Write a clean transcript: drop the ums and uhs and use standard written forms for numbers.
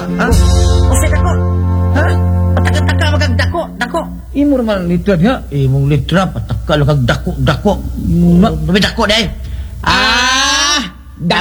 ha? Usik dako. Ha? Pataka-taka magag dako. Imo man litrap ha? Imong litrap pataka kag dako. Na, dako dai. Ah,